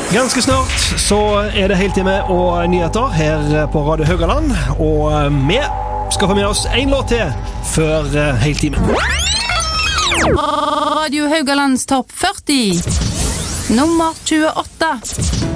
Ganske snart så er det heltime og nyheter her på Radio Haugaland, og vi skal få med oss en låt til før heltimen. Radio Haugalands topp 40 nummer 28.